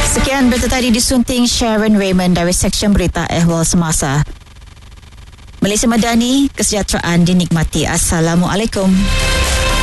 Sekian berita tadi disunting Sharon Raymond dari Seksyen Berita Ehwal Semasa. Malaysia Madani, kesejahteraan dinikmati. Assalamualaikum.